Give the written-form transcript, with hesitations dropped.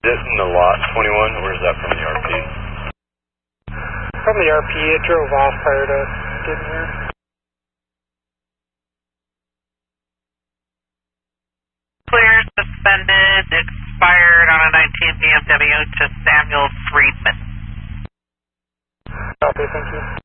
Is it in the lot 21, or is that from the RP? From the RP, it drove off prior to getting here. Clear, suspended, expired on a 19 BMW to Samuel Friedman. Copy, thank you.